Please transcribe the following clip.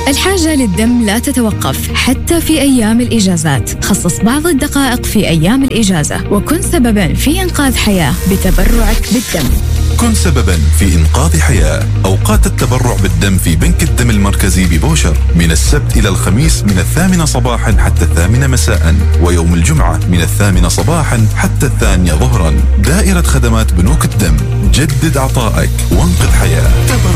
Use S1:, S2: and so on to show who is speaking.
S1: الحاجة للدم لا تتوقف حتى في أيام الإجازات. خصص بعض الدقائق في أيام الإجازة وكن سبباً في إنقاذ حياة بتبرعك بالدم.
S2: كن سبباً في إنقاذ حياة. أوقات التبرع بالدم في بنك الدم المركزي ببوشر من السبت إلى الخميس من 8 صباحاً حتى 8 مساءً، ويوم الجمعة من 8 صباحاً حتى 2 ظهراً. دائرة خدمات بنوك الدم، جدد عطائك وانقذ حياة.